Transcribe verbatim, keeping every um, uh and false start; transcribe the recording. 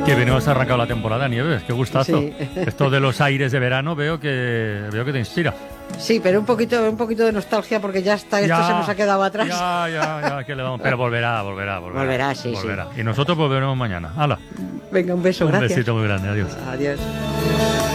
Que bien has arrancado la temporada, Nieves, qué gustazo. Sí. Esto de los aires de verano veo que veo que te inspira. Sí, pero un poquito, un poquito de nostalgia porque ya está, esto Ya, se nos ha quedado atrás. Ya, ya, ya, que le vamos. Pero volverá, volverá, volverá. Volverá, sí, volverá. Y nosotros volveremos mañana. ¡Hala! Venga, un beso, Un gracias. besito muy grande, adiós. Adiós.